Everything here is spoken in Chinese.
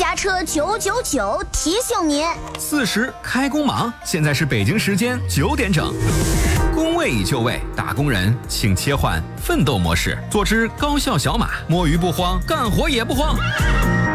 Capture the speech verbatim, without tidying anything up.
家车九九九提醒您： 四十开工忙，现在是北京时间九点整。工位已就位，打工人请切换奋斗模式，做只高效小马，摸鱼不慌，干活也不慌。